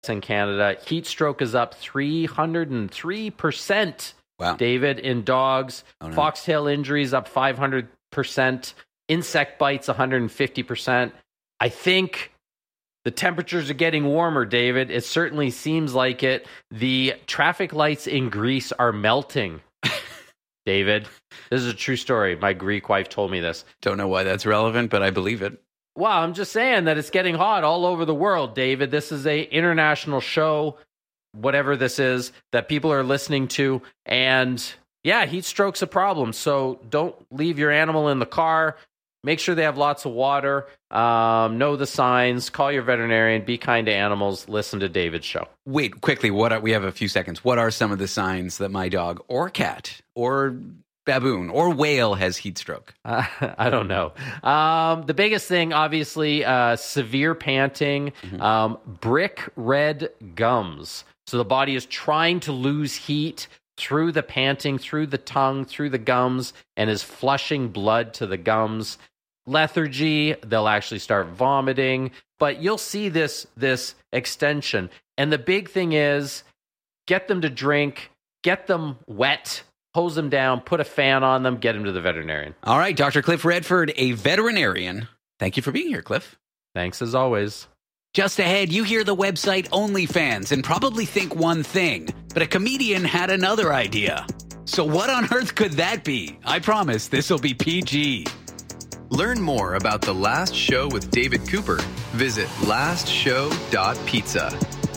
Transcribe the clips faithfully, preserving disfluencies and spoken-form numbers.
in Canada. Heat stroke is up three hundred three percent. Wow. David, in dogs. Oh, no. Foxtail injuries up five hundred percent. Insect bites one hundred fifty percent. I think the temperatures are getting warmer, David. It certainly seems like it. The traffic lights in Greece are melting. David, this is a true story. My Greek wife told me this. Don't know why that's relevant, but I believe it. Well, I'm just saying that it's getting hot all over the world, David. This is a international show, whatever this is, that people are listening to. And yeah, heat stroke's a problem. So don't leave your animal in the car. Make sure they have lots of water. Um, know the signs. Call your veterinarian. Be kind to animals. Listen to David's show. Wait, quickly. What are, we have a few seconds. What are some of the signs that my dog or cat or baboon or whale has heat stroke? Uh, I don't know. Um, the biggest thing, obviously, uh, severe panting, mm-hmm. um, brick red gums. So the body is trying to lose heat through the panting, through the tongue, through the gums, and is flushing blood to the gums. Lethargy, they'll actually start vomiting, but you'll see this this extension. And the big thing is get them to drink, get them wet, hose them down, put a fan on them, get them to the veterinarian. All right, Doctor Cliff Redford, a veterinarian. Thank you for being here, Cliff. Thanks as always. Just ahead, you hear the website OnlyFans and probably think one thing, but a comedian had another idea. So what on earth could that be? I promise this will be P G. Learn more about The Last Show with David Cooper. Visit last show dot pizza.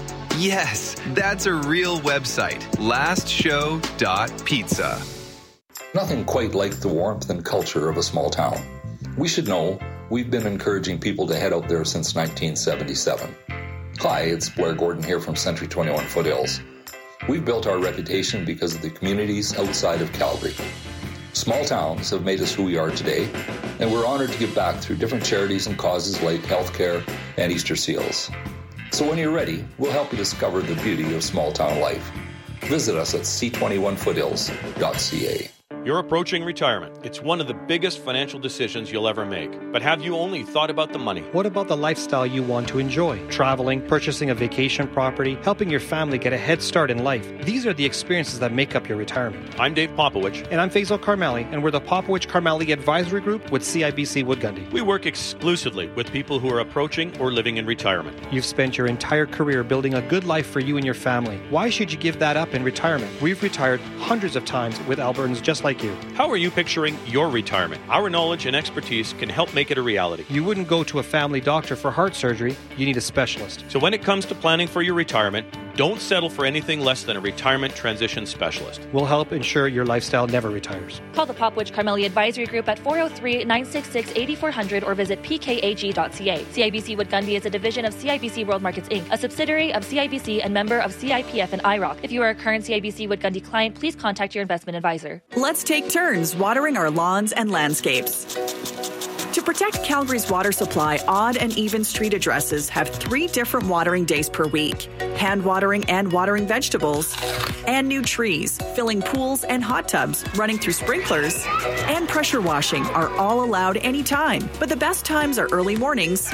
Yes, that's a real website. last show dot pizza. Nothing quite like the warmth and culture of a small town. We should know we've been encouraging people to head out there since nineteen seventy-seven. Hi, it's Blair Gordon here from Century twenty-one Foothills. We've built our reputation because of the communities outside of Calgary. Small towns have made us who we are today, and we're honored to give back through different charities and causes like healthcare and Easter seals. So when you're ready, we'll help you discover the beauty of small town life. Visit us at c twenty-one foothills dot c a. You're approaching retirement. It's one of the biggest financial decisions you'll ever make. But have you only thought about the money? What about the lifestyle you want to enjoy? Traveling, purchasing a vacation property, helping your family get a head start in life. These are the experiences that make up your retirement. I'm Dave Popowich. And I'm Faisal Karmali, and we're the Popowich Karmali Advisory Group with C I B C Wood Gundy. We work exclusively with people who are approaching or living in retirement. You've spent your entire career building a good life for you and your family. Why should you give that up in retirement? We've retired hundreds of times with Albertans just like you. How are you picturing your retirement? Our knowledge and expertise can help make it a reality. You wouldn't go to a family doctor for heart surgery. You need a specialist. So when it comes to planning for your retirement, don't settle for anything less than a retirement transition specialist. We'll help ensure your lifestyle never retires. Call the Popowich Karmali Advisory Group at four oh three, nine six six, eight four zero zero or visit p k a g dot c a. C I B C Wood Gundy is a division of C I B C World Markets Incorporated, a subsidiary of C I B C and member of C I P F and I R O C. If you are a current C I B C Wood Gundy client, please contact your investment advisor. Let's take turns watering our lawns and landscapes. To protect Calgary's water supply, odd and even street addresses have three different watering days per week. Hand watering and watering vegetables, and new trees, filling pools and hot tubs, running through sprinklers, and pressure washing are all allowed anytime. But the best times are early mornings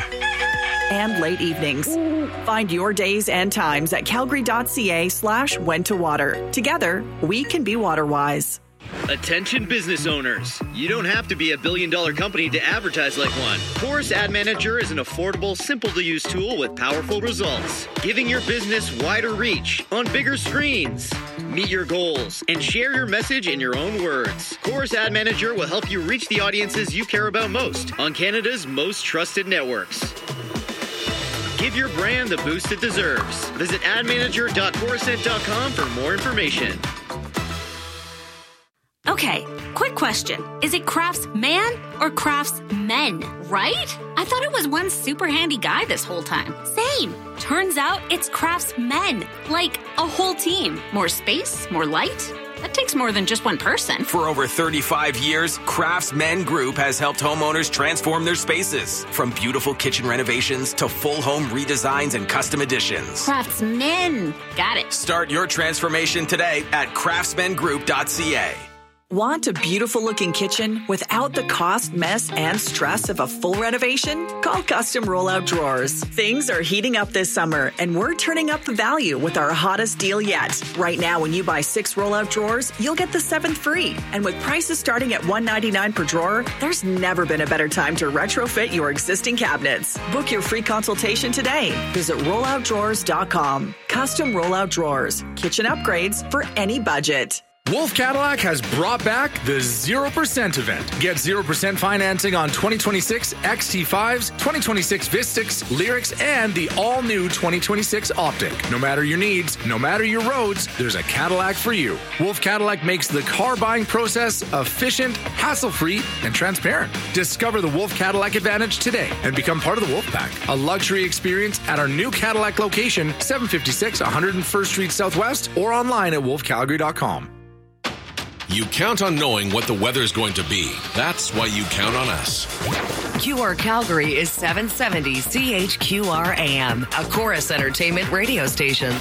and late evenings. Find your days and times at calgary dot c a slash when to water. Together, we can be water-wise. Attention business owners. You don't have to be a billion dollar company to advertise like one. Chorus Ad Manager is an affordable, simple to use tool with powerful results, giving your business wider reach on bigger screens. Meet your goals and share your message in your own words. Chorus Ad Manager will help you reach the audiences you care about most on Canada's most trusted networks. Give your brand the boost it deserves. Visit ad manager dot coruscent dot com for more information. Okay, quick question. Is it Craftsman or Craftsmen, right? I thought it was one super handy guy this whole time. Same. Turns out it's Craftsmen, like a whole team. More space, more light. That takes more than just one person. For over thirty-five years, Craftsmen Group has helped homeowners transform their spaces. From beautiful kitchen renovations to full home redesigns and custom additions. Craftsmen. Got it. Start your transformation today at craftsman group dot c a. Want a beautiful-looking kitchen without the cost, mess, and stress of a full renovation? Call Custom Rollout Drawers. Things are heating up this summer, and we're turning up the value with our hottest deal yet. Right now, when you buy six rollout drawers, you'll get the seventh free. And with prices starting at one hundred ninety-nine dollars per drawer, there's never been a better time to retrofit your existing cabinets. Book your free consultation today. Visit rollout drawers dot com. Custom Rollout Drawers. Kitchen upgrades for any budget. Wolf Cadillac has brought back the zero percent event. Get zero percent financing on twenty twenty-six X T fives, twenty twenty-six Vistix, Lyrics, and the all-new twenty twenty-six Optic. No matter your needs, no matter your roads, there's a Cadillac for you. Wolf Cadillac makes the car buying process efficient, hassle-free, and transparent. Discover the Wolf Cadillac Advantage today and become part of the Wolf Pack. A luxury experience at our new Cadillac location, seven fifty-six one hundred first Street Southwest, or online at wolf calgary dot com. You count on knowing what the weather's going to be. That's why you count on us. Q R Calgary is seven seventy C H Q R A M, a Chorus Entertainment radio station.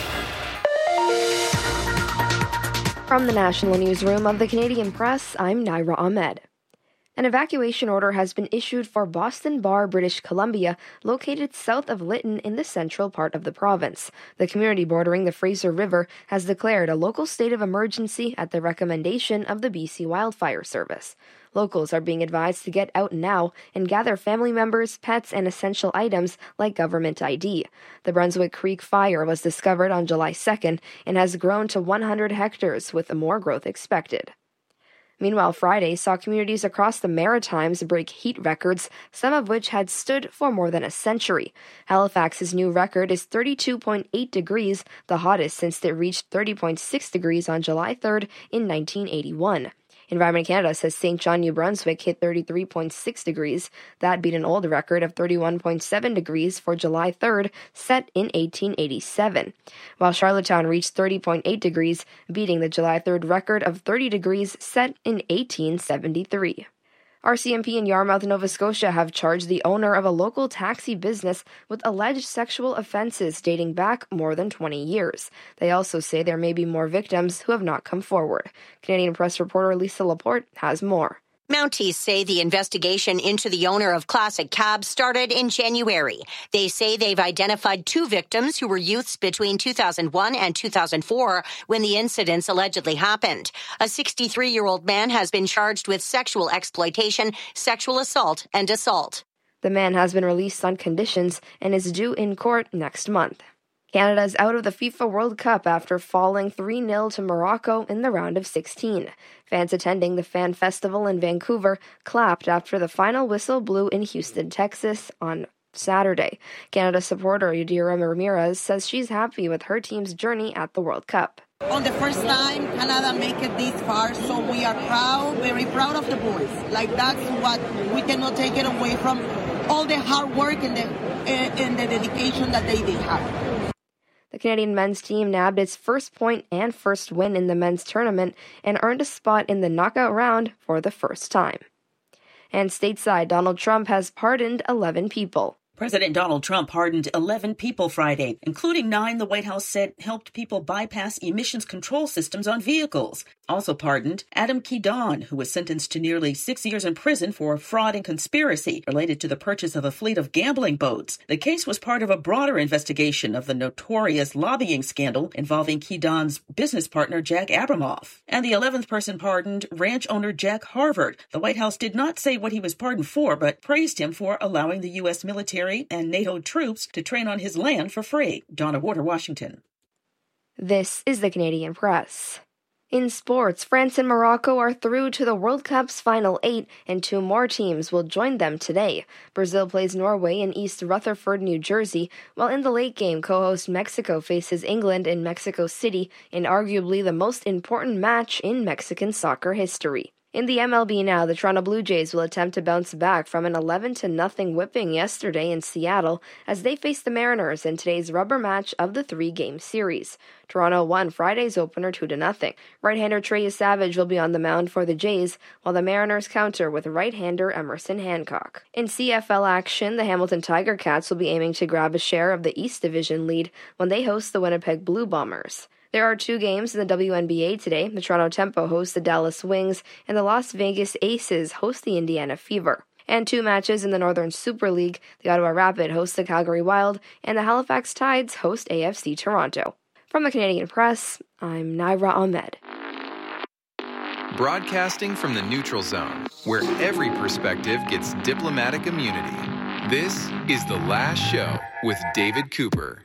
From the National Newsroom of the Canadian Press, I'm Naira Ahmed. An evacuation order has been issued for Boston Bar, British Columbia, located south of Lytton in the central part of the province. The community bordering the Fraser River has declared a local state of emergency at the recommendation of the B C Wildfire Service. Locals are being advised to get out now and gather family members, pets, and essential items like government I D. The Brunswick Creek fire was discovered on July second and has grown to one hundred hectares, with more growth expected. Meanwhile, Friday saw communities across the Maritimes break heat records, some of which had stood for more than a century. Halifax's new record is thirty-two point eight degrees, the hottest since it reached thirty point six degrees on July third in nineteen eighty-one. Environment Canada says Saint John, New Brunswick hit thirty-three point six degrees. That beat an old record of thirty-one point seven degrees for July third, set in eighteen eighty-seven. While Charlottetown reached thirty point eight degrees, beating the July third record of thirty degrees set in eighteen seventy-three. R C M P in Yarmouth, Nova Scotia have charged the owner of a local taxi business with alleged sexual offenses dating back more than twenty years. They also say there may be more victims who have not come forward. Canadian Press reporter Lisa Laporte has more. Mounties say the investigation into the owner of Classic Cab started in January. They say they've identified two victims who were youths between two thousand one and two thousand four when the incidents allegedly happened. A sixty-three-year-old man has been charged with sexual exploitation, sexual assault, and assault. The man has been released on conditions and is due in court next month. Canada is out of the FIFA World Cup after falling three nil to Morocco in the round of sixteen. Fans attending the Fan Festival in Vancouver clapped after the final whistle blew in Houston, Texas on Saturday. Canada supporter Yadira Ramirez says she's happy with her team's journey at the World Cup. On the first time, Canada make it this far, so we are proud, very proud of the boys. Like, that's what we cannot take it away from all the hard work and the, and the dedication that they did have. The Canadian men's team nabbed its first point and first win in the men's tournament and earned a spot in the knockout round for the first time. And stateside, Donald Trump has pardoned eleven people. President Donald Trump pardoned eleven people Friday, including nine the White House said helped people bypass emissions control systems on vehicles. Also pardoned Adam Kedon, who was sentenced to nearly six years in prison for fraud and conspiracy related to the purchase of a fleet of gambling boats. The case was part of a broader investigation of the notorious lobbying scandal involving Kedon's business partner Jack Abramoff. And the eleventh person pardoned, ranch owner Jack Harvard. The White House did not say what he was pardoned for, but praised him for allowing the U S military and NATO troops to train on his land for free. Donna Warder, Washington. This is the Canadian Press. In sports, France and Morocco are through to the World Cup's final eight, and two more teams will join them today. Brazil plays Norway in East Rutherford, New Jersey, while in the late game, co-host Mexico faces England in Mexico City in arguably the most important match in Mexican soccer history. In the M L B now, the Toronto Blue Jays will attempt to bounce back from an eleven to nothing whipping yesterday in Seattle as they face the Mariners in today's rubber match of the three-game series. Toronto won Friday's opener two to nothing. Right-hander Trey Savage will be on the mound for the Jays, while the Mariners counter with right-hander Emerson Hancock. In C F L action, the Hamilton Tiger Cats will be aiming to grab a share of the East Division lead when they host the Winnipeg Blue Bombers. There are two games in the W N B A today. The Toronto Tempo hosts the Dallas Wings, and the Las Vegas Aces host the Indiana Fever. And two matches in the Northern Super League. The Ottawa Rapid hosts the Calgary Wild, and the Halifax Tides host A F C Toronto. From the Canadian Press, I'm Naira Ahmed. Broadcasting from the neutral zone, where every perspective gets diplomatic immunity. This is The Last Show with David Cooper.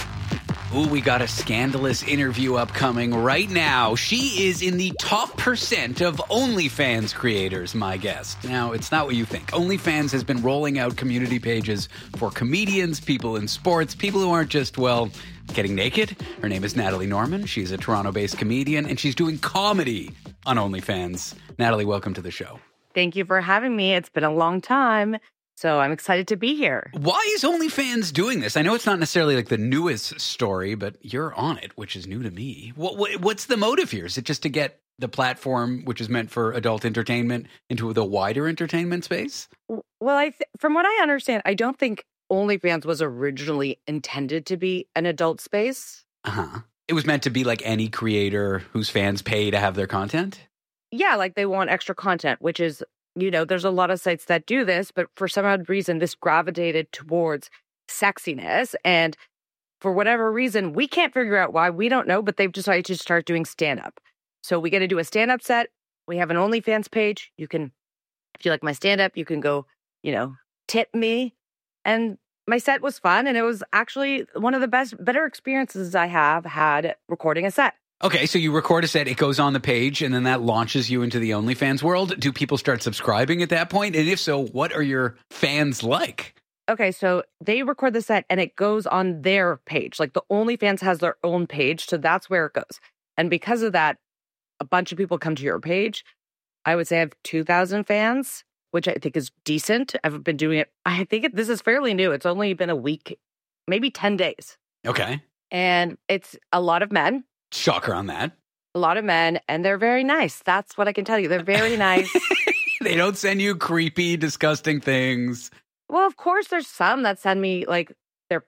Ooh, we got a scandalous interview upcoming right now. She is in the top percent of OnlyFans creators, my guest. Now, it's not what you think. OnlyFans has been rolling out community pages for comedians, people in sports, people who aren't just, well, getting naked. Her name is Natalie Norman. She's a Toronto-based comedian, and she's doing comedy on OnlyFans. Natalie, welcome to the show. Thank you for having me. It's been a long time. So I'm excited to be here. Why is OnlyFans doing this? I know it's not necessarily like the newest story, but you're on it, which is new to me. What, what What's the motive here? Is it just to get the platform, which is meant for adult entertainment, into the wider entertainment space? Well, I th- from what I understand, I don't think OnlyFans was originally intended to be an adult space. Uh-huh. It was meant to be like any creator whose fans pay to have their content? Yeah, like they want extra content, which is... You know, there's a lot of sites that do this, but for some odd reason, this gravitated towards sexiness. And for whatever reason, we can't figure out why. We don't know, but they've decided to start doing stand-up. So we get to do a stand-up set. We have an OnlyFans page. You can, if you like my stand-up, you can go, you know, tip me. And my set was fun. And it was actually one of the best, better experiences I have had recording a set. Okay, so you record a set, it goes on the page, and then that launches you into the OnlyFans world. Do people start subscribing at that point? And if so, what are your fans like? Okay, so they record the set, and it goes on their page. Like, the OnlyFans has their own page, so that's where it goes. And because of that, a bunch of people come to your page. I would say I have two thousand fans, which I think is decent. I've been doing it. I think it, this is fairly new. It's only been a week, maybe ten days. Okay. And it's a lot of men. Shocker on that. A lot of men, and they're very nice. That's what I can tell you. They're very nice. They don't send you creepy, disgusting things. Well, of course, there's some that send me, like, their...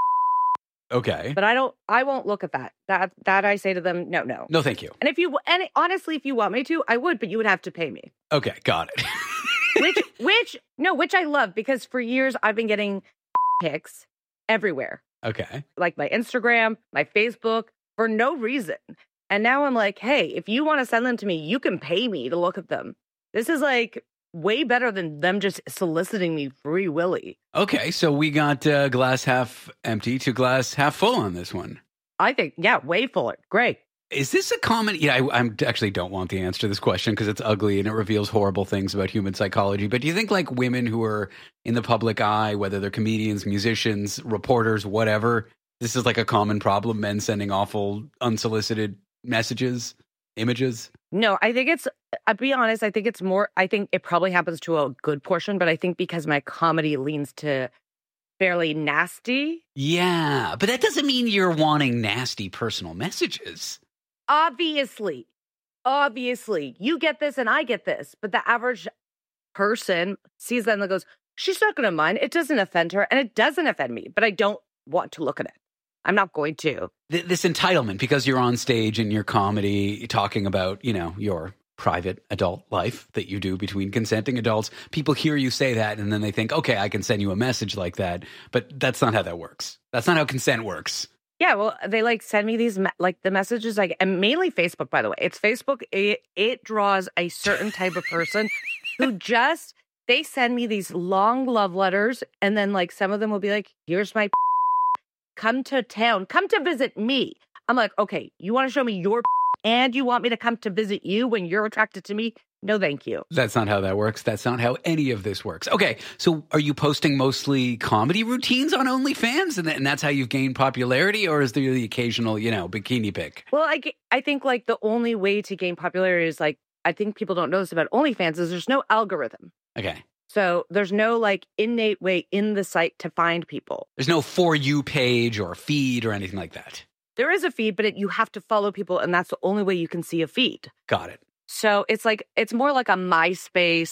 Okay. But I don't, I won't look at that. That, that I say to them, no, no. No, thank you. And if you, and honestly, if you want me to, I would, but you would have to pay me. Okay, got it. which, which, no, which I love, because for years I've been getting pics everywhere. Okay. Like my Instagram, my Facebook, for no reason. And now I'm like, hey, if you want to send them to me, you can pay me to look at them. This is like way better than them just soliciting me free willy. Okay, so we got uh, glass half empty to glass half full on this one. I think, yeah, way fuller. Great. Is this a common... Yeah, I I'm actually don't want the answer to this question because it's ugly and it reveals horrible things about human psychology. But do you think like women who are in the public eye, whether they're comedians, musicians, reporters, whatever... This is like a common problem, men sending awful, unsolicited messages, images? No, I think it's, I'll be honest, I think it's more, I think it probably happens to a good portion, but I think because my comedy leans to fairly nasty. Yeah, but that doesn't mean you're wanting nasty personal messages. Obviously, obviously, you get this and I get this, but the average person sees that and goes, she's not going to mind. It doesn't offend her, and it doesn't offend me, but I don't want to look at it. I'm not going to. This entitlement, because you're on stage in your comedy talking about, you know, your private adult life that you do between consenting adults. People hear you say that and then they think, okay, I can send you a message like that. But that's not how that works. That's not how consent works. Yeah, well, they like send me these, me- like the messages, like, and mainly Facebook, by the way. It's Facebook. It, it draws a certain type of person who just, they send me these long love letters. And then like some of them will be like, here's my come to town, come to visit me. I'm like, okay, you want to show me your and you want me to come to visit you when you're attracted to me? No, thank you. That's not how that works. That's not how any of this works. Okay, so are you posting mostly comedy routines on OnlyFans, and, and that's how you've gained popularity, or is there the occasional, you know, bikini pic? Well, I, I think like the only way to gain popularity is like, I think people don't know this about OnlyFans is there's no algorithm. Okay. So there's no like innate way in the site to find people. There's no For You page or feed or anything like that. There is a feed, but it, you have to follow people, and that's the only way you can see a feed. Got it. So it's like, it's more like a MySpace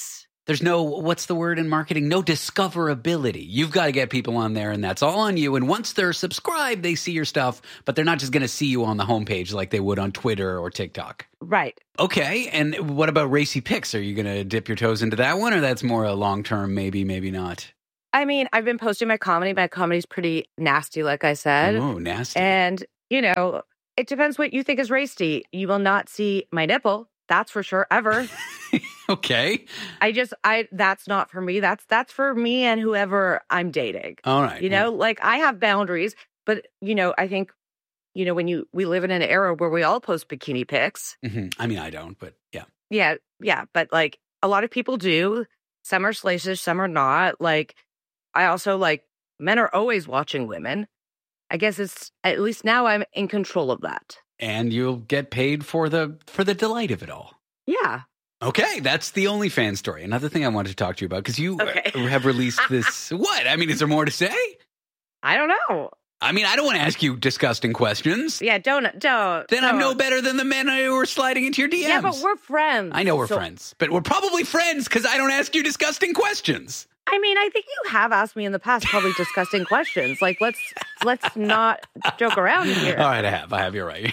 There's no, what's the word in marketing? No discoverability. You've got to get people on there, and that's all on you. And once they're subscribed, they see your stuff, but they're not just going to see you on the homepage like they would on Twitter or TikTok. Right. Okay. And what about Racy Picks? Are you going to dip your toes into that one, or that's more a long-term, maybe, maybe not? I mean, I've been posting my comedy. My comedy's pretty nasty, like I said. Oh, nasty. And, you know, it depends what you think is racy. You will not see my nipple. That's for sure, ever. Okay. I just, I, that's not for me. That's, that's for me and whoever I'm dating. All right. You know, like I have boundaries, but, you know, I think, you know, when you, we live in an era where we all post bikini pics. Mm-hmm. I mean, I don't, but yeah. Yeah. Yeah. But like a lot of people do. Some are slavish, some are not. Like, I also like, men are always watching women. I guess it's, at least now I'm in control of that. And you'll get paid for the, for the delight of it all. Yeah. Okay, that's the OnlyFans story. Another thing I wanted to talk to you about, because you okay. have released this. What? I mean, is there more to say? I don't know. I mean, I don't want to ask you disgusting questions. Yeah, don't, don't. Then don't. I'm no better than the men who are sliding into your D Ms. Yeah, but we're friends. I know we're so- friends, but we're probably friends because I don't ask you disgusting questions. I mean, I think you have asked me in the past probably disgusting questions. Like, let's let's not joke around here. All right, I have. I have. You're right.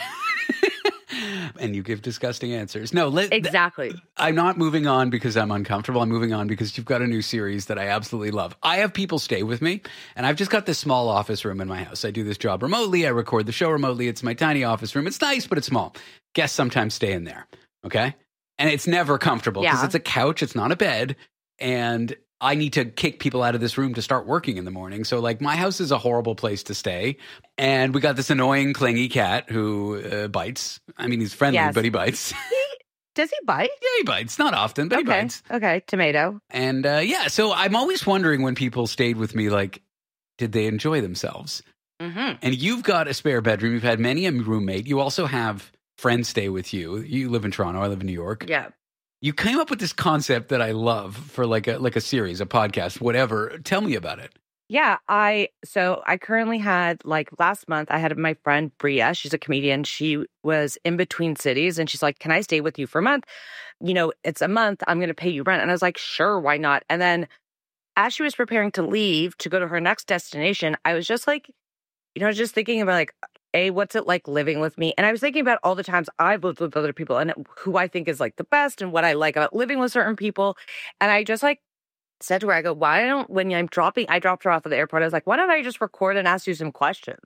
And you give disgusting answers. No, let, exactly. Th- I'm not moving on because I'm uncomfortable. I'm moving on because you've got a new series that I absolutely love. I have people stay with me, and I've just got this small office room in my house. I do this job remotely. I record the show remotely. It's my tiny office room. It's nice, but it's small. Guests sometimes stay in there, okay? And it's never comfortable because Yeah. it's a couch. It's not a bed. And I need to kick people out of this room to start working in the morning. So, like, my house is a horrible place to stay. And we got this annoying, clingy cat who uh, bites. I mean, he's friendly, Yes. but he bites. Does he bite? Yeah, he bites. Not often, but okay. he bites. Okay, tomato. And, uh, yeah, so I'm always wondering when people stayed with me, like, did they enjoy themselves? Mm-hmm. And you've got a spare bedroom. You've had many a roommate. You also have friends stay with you. You live in Toronto. I live in New York. Yeah. You came up with this concept that I love for like a like a series, a podcast, whatever. Tell me about it. Yeah, I so I currently had like last month I had my friend Bria, she's a comedian. She was in between cities and she's like, "Can I stay with you for a month? You know, it's a month. I'm going to pay you rent." And I was like, "Sure, why not?" And then as she was preparing to leave to go to her next destination, I was just like, you know, just thinking about like, A, what's it like living with me? And I was thinking about all the times I've lived with other people and who I think is like the best and what I like about living with certain people. And I just like said to her, I go, why don't, when I'm dropping, I dropped her off at the airport. I was like, why don't I just record and ask you some questions?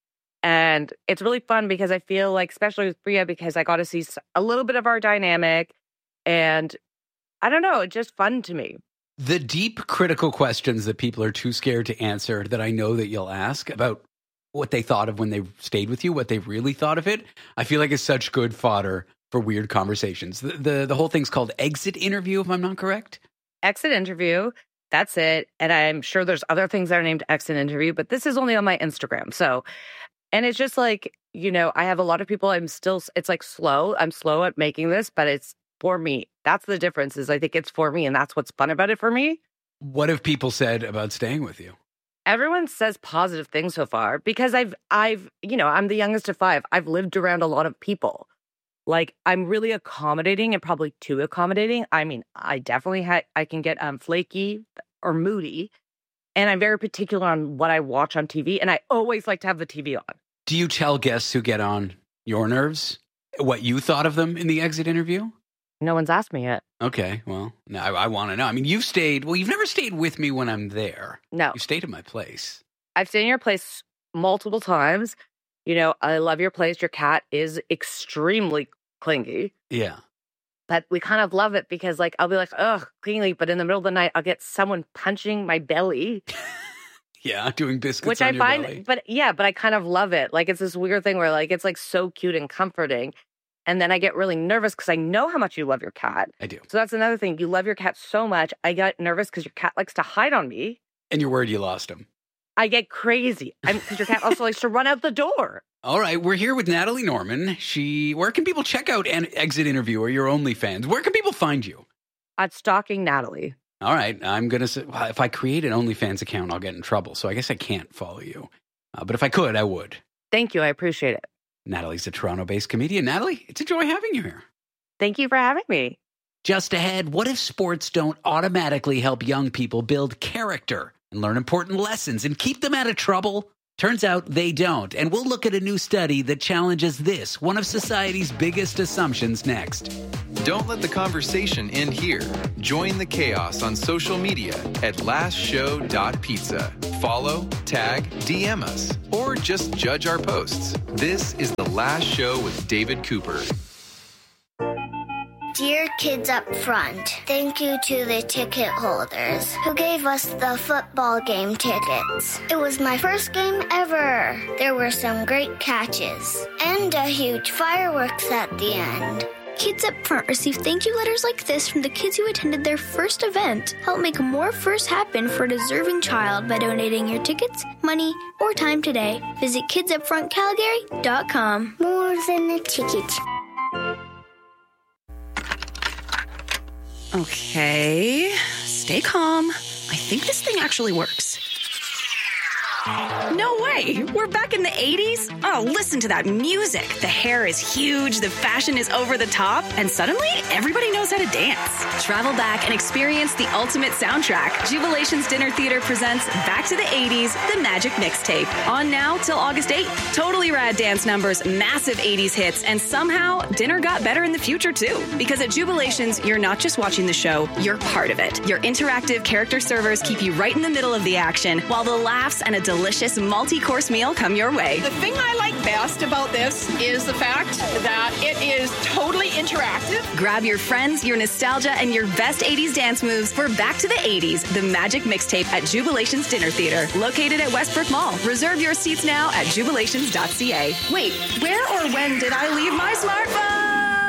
And it's really fun because I feel like, especially with Bria, because I got to see a little bit of our dynamic. And I don't know, it's just fun to me. The deep critical questions that people are too scared to answer that I know that you'll ask about what they thought of when they stayed with you, what they really thought of it, I feel like is such good fodder for weird conversations. The, the the whole thing's called Exit Interview, if I'm not correct. Exit Interview, that's it. And I'm sure there's other things that are named Exit Interview, but this is only on my Instagram. So, and it's just like, you know, I have a lot of people, I'm still, it's like slow. I'm slow at making this, but it's for me. That's the difference is I think it's for me and that's what's fun about it for me. What have people said about staying with you? Everyone says positive things so far because I've, I've, you know, I'm the youngest of five. I've lived around a lot of people. Like I'm really accommodating and probably too accommodating. I mean, I definitely ha- I can get um flaky or moody, and I'm very particular on what I watch on T V. And I always like to have the T V on. Do you tell guests who get on your nerves what you thought of them in the Exit Interview? No one's asked me yet. Okay, well, now I, I want to know. I mean, you've stayed, well, you've never stayed with me when I'm there. No. You stayed at my place. I've stayed in your place multiple times. You know, I love your place. Your cat is extremely clingy. Yeah. But we kind of love it because, like, I'll be like, ugh, clingy. But in the middle of the night, I'll get someone punching my belly. Yeah, doing biscuits Which on I your find, belly. but yeah, but I kind of love it. Like, it's this weird thing where, like, it's like so cute and comforting. And then I get really nervous because I know how much you love your cat. I do. So that's another thing. You love your cat so much. I get nervous because your cat likes to hide on me. And you're worried you lost him. I get crazy because your cat also likes to run out the door. All right, we're here with Natalie Norman. She, where can people check out an Exit Interview or your OnlyFans? Where can people find you? At Stalking Natalie. All right, I'm going to, well, if I create an OnlyFans account, I'll get in trouble. So I guess I can't follow you. Uh, but if I could, I would. Thank you. I appreciate it. Natalie's a Toronto-based comedian. Natalie, it's a joy having you here. Thank you for having me. Just ahead, what if sports don't automatically help young people build character and learn important lessons and keep them out of trouble? Turns out they don't, and we'll look at a new study that challenges this, one of society's biggest assumptions, next. Don't let the conversation end here. Join the chaos on social media at last show dot pizza. Follow, tag, D M us, or just judge our posts. This is The Last Show with David Cooper. Dear kids up front, thank you to the ticket holders who gave us the football game tickets. It was my first game ever. There were some great catches and a huge fireworks at the end. Kids up front receive thank you letters like this from the kids who attended their first event. Help make more firsts happen for a deserving child by donating your tickets, money, or time today. Visit kids up front calgary dot com. More than a ticket. Okay, stay calm. I think this thing actually works. No way! We're back in the eighties? Oh, listen to that music. The hair is huge, the fashion is over the top, and suddenly everybody knows how to dance. Travel back and experience the ultimate soundtrack. Jubilation's Dinner Theater presents Back to the eighties, The Magic Mixtape. On now till August eighth. Totally rad dance numbers, massive eighties hits, and somehow dinner got better in the future too. Because at Jubilations, you're not just watching the show, you're part of it. Your interactive character servers keep you right in the middle of the action, while the laughs and a delicious multi-course meal come your way. The thing I like best about this is the fact that it is totally interactive. Grab your friends, your nostalgia, and your best eighties dance moves for Back to the eighties, The Magic Mixtape at Jubilation's Dinner Theater, located at Westbrook Mall. Reserve your seats now at jubilations dot c a. Wait, where or when did I leave my smartphone?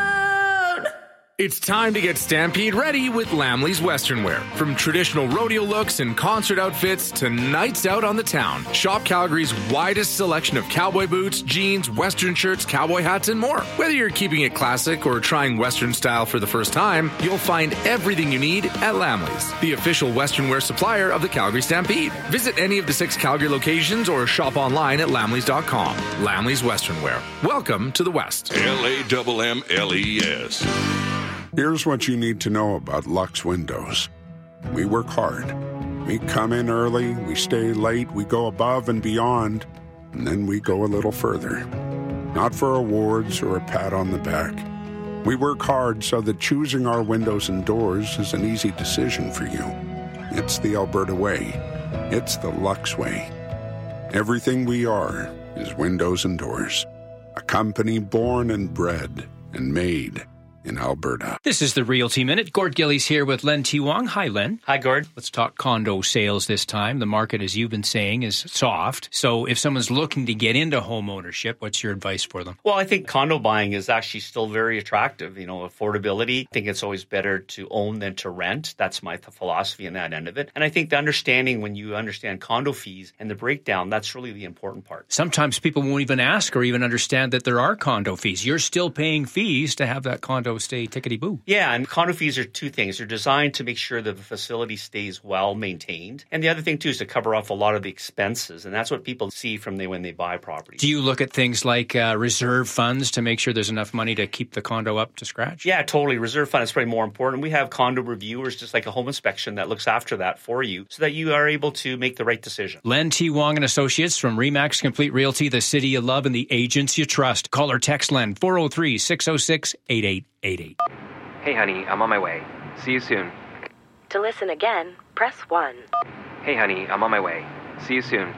It's time to get Stampede ready with Lamley's Western Wear. From traditional rodeo looks and concert outfits to nights out on the town, shop Calgary's widest selection of cowboy boots, jeans, Western shirts, cowboy hats, and more. Whether you're keeping it classic or trying Western style for the first time, you'll find everything you need at Lamley's, the official Western wear supplier of the Calgary Stampede. Visit any of the six Calgary locations or shop online at lamleys dot com. Lamley's Western Wear. Welcome to the West. L A M M L E S. Here's what you need to know about Lux Windows. We work hard. We come in early, we stay late, we go above and beyond, and then we go a little further. Not for awards or a pat on the back. We work hard so that choosing our windows and doors is an easy decision for you. It's the Alberta way. It's the Lux way. Everything we are is windows and doors. A company born and bred and made in Alberta. This is the Realty Minute. Gord Gillies here with Len T. Wong. Hi, Len. Hi, Gord. Let's talk condo sales this time. The market, as you've been saying, is soft. So if someone's looking to get into home ownership, what's your advice for them? Well, I think condo buying is actually still very attractive. You know, affordability. I think it's always better to own than to rent. That's my th- philosophy in that end of it. And I think the understanding, when you understand condo fees and the breakdown, that's really the important part. Sometimes people won't even ask or even understand that there are condo fees. You're still paying fees to have that condo stay tickety-boo. Yeah, and condo fees are two things. They're designed to make sure that the facility stays well maintained. And the other thing, too, is to cover off a lot of the expenses. And that's what people see from they when they buy property. Do you look at things like uh, reserve funds to make sure there's enough money to keep the condo up to scratch? Yeah, totally. Reserve fund is probably more important. We have condo reviewers, just like a home inspection, that looks after that for you so that you are able to make the right decision. Len T. Wong and Associates from Remax Complete Realty, the city you love and the agents you trust. Call or text Len, four oh three, six oh six, eight eight eight eight. Hey, honey, I'm on my way. See you soon. To listen again, press one. Hey, honey, I'm on my way. See you soon.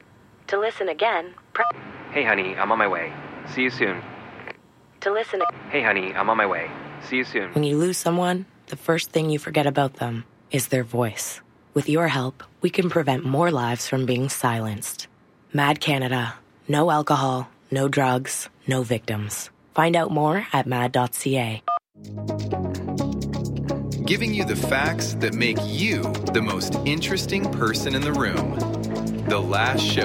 To listen again, press... Hey, honey, I'm on my way. See you soon. To listen... Hey, honey, I'm on my way. See you soon. When you lose someone, the first thing you forget about them is their voice. With your help, we can prevent more lives from being silenced. Mad Canada. No alcohol, no drugs, no victims. Find out more at mad dot c a. Giving you the facts that make you the most interesting person in the room. The Last Show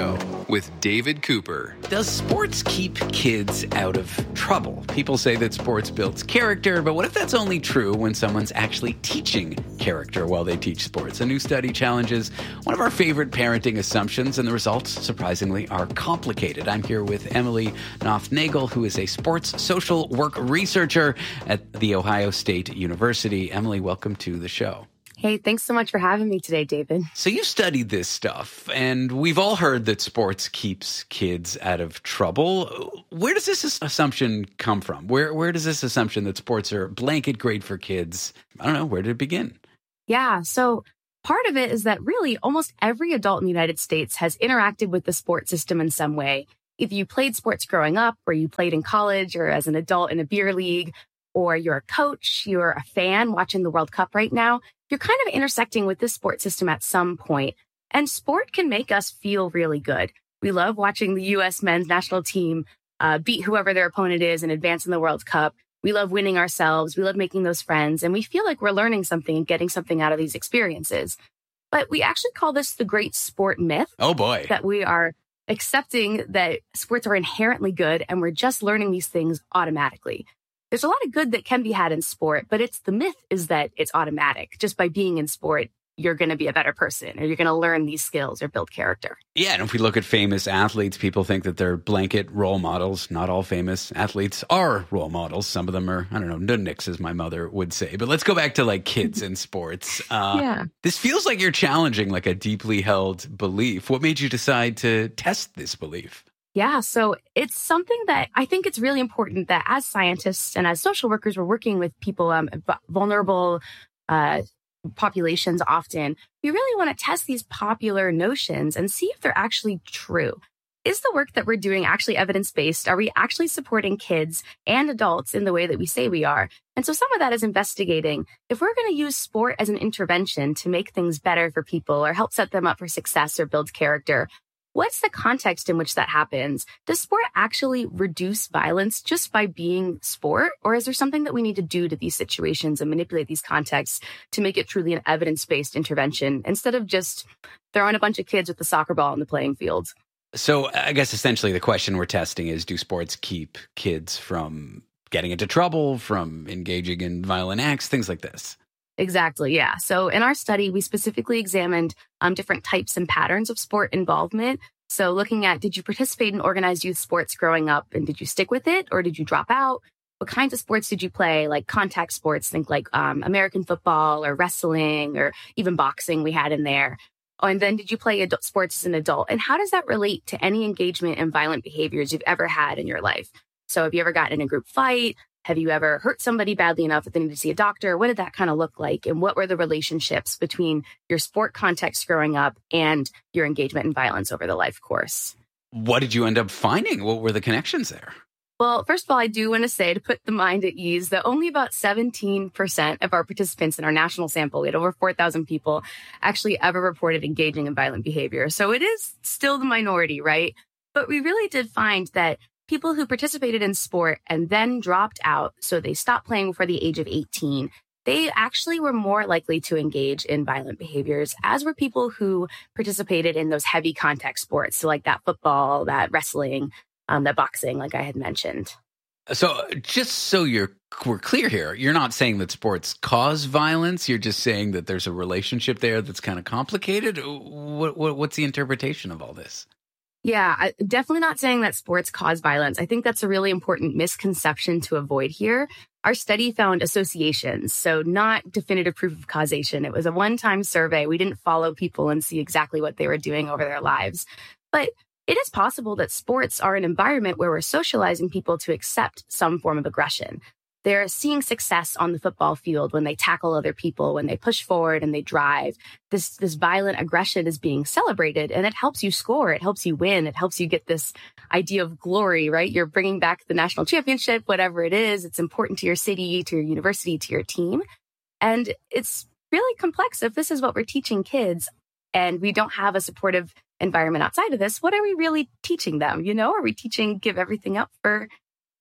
with David Cooper. Does sports keep kids out of trouble? People say that sports builds character, but what if that's only true when someone's actually teaching character while they teach sports? A new study challenges one of our favorite parenting assumptions, and the results, surprisingly, are complicated. I'm here with Emily Knopf-Nagel, who is a sports social work researcher at The Ohio State University. Emily, welcome to the show. Hey, thanks so much for having me today, David. So you studied this stuff, and we've all heard that sports keeps kids out of trouble. Where does this assumption come from? Where where does this assumption that sports are blanket great for kids? I don't know. Where did it begin? Yeah, so part of it is that really almost every adult in the United States has interacted with the sports system in some way. If you played sports growing up, or you played in college, or as an adult in a beer league, or you're a coach, you're a fan watching the World Cup right now, you're kind of intersecting with this sports system at some point. And sport can make us feel really good. We love watching the U S men's national team uh, beat whoever their opponent is and advance in the World Cup. We love winning ourselves. We love making those friends. And we feel like we're learning something and getting something out of these experiences. But we actually call this the great sport myth. Oh, boy. That we are accepting that sports are inherently good and we're just learning these things automatically. There's a lot of good that can be had in sport, but it's the myth is that it's automatic. Just by being in sport, you're going to be a better person or you're going to learn these skills or build character. Yeah, and if we look at famous athletes, people think that they're blanket role models. Not all famous athletes are role models. Some of them are, I don't know, nudniks, as my mother would say. But let's go back to like kids in sports. Uh, yeah. This feels like you're challenging like a deeply held belief. What made you decide to test this belief? Yeah, so it's something that I think it's really important that as scientists and as social workers, we're working with people, um, vulnerable uh, populations often. We really want to test these popular notions and see if they're actually true. Is the work that we're doing actually evidence-based? Are we actually supporting kids and adults in the way that we say we are? And so some of that is investigating if we're going to use sport as an intervention to make things better for people or help set them up for success or build character. What's the context in which that happens? Does sport actually reduce violence just by being sport? Or is there something that we need to do to these situations and manipulate these contexts to make it truly an evidence-based intervention instead of just throwing a bunch of kids with the soccer ball on the playing field? So I guess essentially the question we're testing is, do sports keep kids from getting into trouble, from engaging in violent acts, things like this? Exactly, yeah. So in our study, we specifically examined um, different types and patterns of sport involvement. So looking at, did you participate in organized youth sports growing up and did you stick with it or did you drop out? What kinds of sports did you play? Like contact sports, think like um, American football or wrestling or even boxing we had in there. Oh, and then did you play adult sports as an adult? And how does that relate to any engagement in violent behaviors you've ever had in your life? So have you ever gotten in a group fight? Have you ever hurt somebody badly enough that they need to see a doctor? What did that kind of look like? And what were the relationships between your sport context growing up and your engagement in violence over the life course? What did you end up finding? What were the connections there? Well, first of all, I do want to say, to put the mind at ease, that only about seventeen percent of our participants in our national sample, we had over four thousand people, actually ever reported engaging in violent behavior. So it is still the minority, right? But we really did find that people who participated in sport and then dropped out, so they stopped playing before the age of eighteen, they actually were more likely to engage in violent behaviors, as were people who participated in those heavy contact sports. So like that football, that wrestling, um, that boxing, like I had mentioned. So just so you're we're clear here, you're not saying that sports cause violence. You're just saying that there's a relationship there that's kind of complicated. What, what, what's the interpretation of all this? Yeah, I, definitely not saying that sports cause violence. I think that's a really important misconception to avoid here. Our study found associations, so not definitive proof of causation. It was a one-time survey. We didn't follow people and see exactly what they were doing over their lives. But it is possible that sports are an environment where we're socializing people to accept some form of aggression. They're seeing success on the football field when they tackle other people, when they push forward and they drive. This this violent aggression is being celebrated, and it helps you score. It helps you win. It helps you get this idea of glory, right? You're bringing back the national championship, whatever it is. It's important to your city, to your university, to your team. And it's really complex. If this is what we're teaching kids and we don't have a supportive environment outside of this, what are we really teaching them? You know, are we teaching give everything up for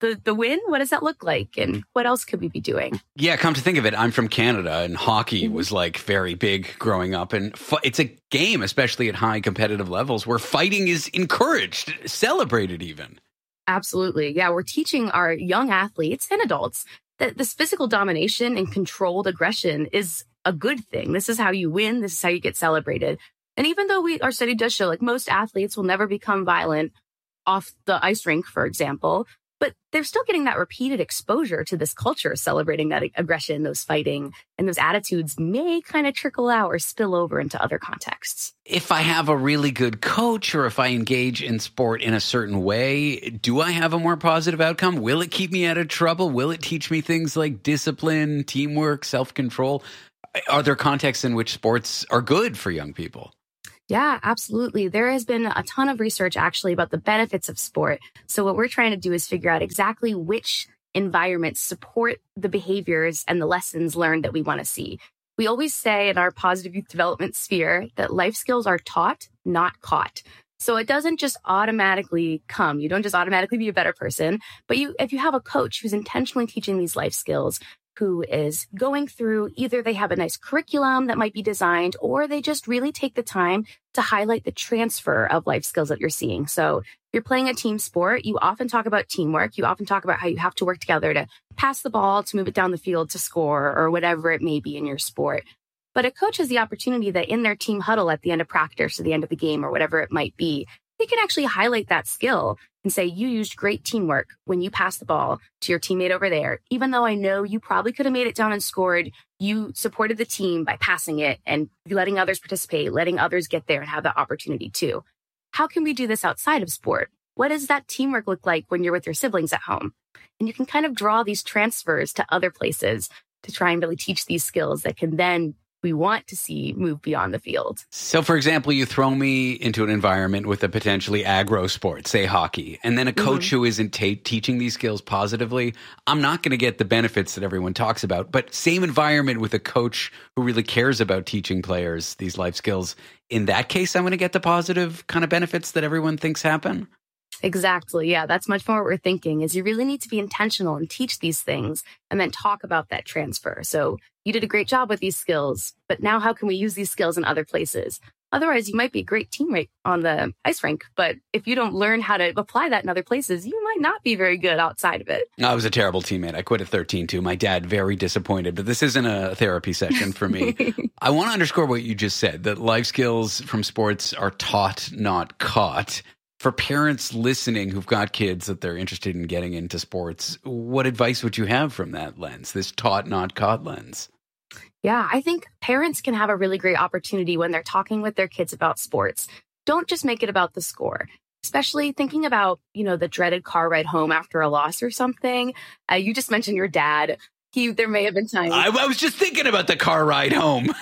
the, the win, what does that look like? And what else could we be doing? Yeah, come to think of it, I'm from Canada, and hockey mm-hmm. was like very big growing up. And fu- it's a game, especially at high competitive levels, where fighting is encouraged, celebrated even. Absolutely. Yeah, we're teaching our young athletes and adults that this physical domination and controlled aggression is a good thing. This is how you win. This is how you get celebrated. And even though we our study does show like most athletes will never become violent off the ice rink, for example, but they're still getting that repeated exposure to this culture, celebrating that aggression, those fighting, and those attitudes may kind of trickle out or spill over into other contexts. If I have a really good coach or if I engage in sport in a certain way, do I have a more positive outcome? Will it keep me out of trouble? Will it teach me things like discipline, teamwork, self-control? Are there contexts in which sports are good for young people? Yeah, absolutely. There has been a ton of research actually about the benefits of sport. So what we're trying to do is figure out exactly which environments support the behaviors and the lessons learned that we want to see. We always say in our positive youth development sphere that life skills are taught, not caught. So it doesn't just automatically come. You don't just automatically be a better person, but you, if you have a coach who's intentionally teaching these life skills, who is going through, either they have a nice curriculum that might be designed, or they just really take the time to highlight the transfer of life skills that you're seeing. So if you're playing a team sport, you often talk about teamwork. You often talk about how you have to work together to pass the ball, to move it down the field, to score, or whatever it may be in your sport. But a coach has the opportunity that in their team huddle at the end of practice or the end of the game or whatever it might be, they can actually highlight that skill and say, you used great teamwork when you passed the ball to your teammate over there. Even though I know you probably could have made it down and scored, you supported the team by passing it and letting others participate, letting others get there and have that opportunity too. How can we do this outside of sport? What does that teamwork look like when you're with your siblings at home? And you can kind of draw these transfers to other places to try and really teach these skills that can then we want to see move beyond the field. So, for example, you throw me into an environment with a potentially aggro sport, say hockey, and then a coach mm-hmm. who isn't ta- teaching these skills positively. I'm not going to get the benefits that everyone talks about, but same environment with a coach who really cares about teaching players these life skills. In that case, I'm going to get the positive kind of benefits that everyone thinks happen. Exactly. Yeah, that's much more what we're thinking is you really need to be intentional and teach these things and then talk about that transfer. So you did a great job with these skills, but now how can we use these skills in other places? Otherwise, you might be a great teammate on the ice rink, but if you don't learn how to apply that in other places, you might not be very good outside of it. I was a terrible teammate. I quit at thirteen too. My dad, very disappointed, but this isn't a therapy session for me. I want to underscore what you just said, that life skills from sports are taught, not caught. For parents listening who've got kids that they're interested in getting into sports, what advice would you have from that lens, this taught, not caught lens? Yeah, I think parents can have a really great opportunity when they're talking with their kids about sports. Don't just make it about the score, especially thinking about, you know, the dreaded car ride home after a loss or something. Uh, you just mentioned your dad. He, there may have been times. I, I was just thinking about the car ride home.